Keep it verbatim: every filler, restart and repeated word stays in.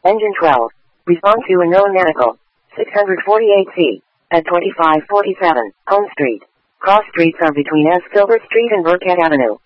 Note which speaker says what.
Speaker 1: Engine twelve. Respond to a known medical. six forty-eight C. At twenty-five forty-seven, Home Street. Cross streets are between S. Gilbert Street and Burkett Avenue.